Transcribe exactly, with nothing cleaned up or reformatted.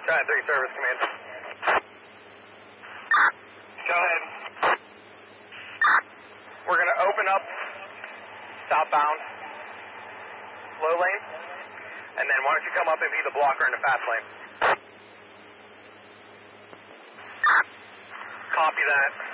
Giant three Service Command. Go ahead. We're going to open up southbound, slow lane, and then why don't you come up and be the blocker in the fast lane. Copy that.